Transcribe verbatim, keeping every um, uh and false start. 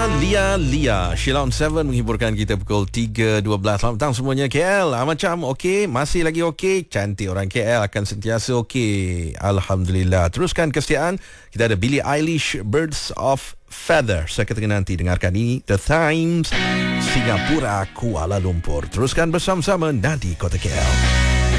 Lia Lia Sheila on tujuh menghiburkan kita pukul tiga dua belas. Selamat petang semuanya K L. Ah, macam okey, masih lagi okey. Cantik orang K L, akan sentiasa okey. Alhamdulillah. Teruskan kesetiaan. Kita ada Billie Eilish, Birds of Feather. Saya kata nanti dengarkan ini The Times, Singapura, Kuala Lumpur. Teruskan bersama-sama Nadi Kota K L.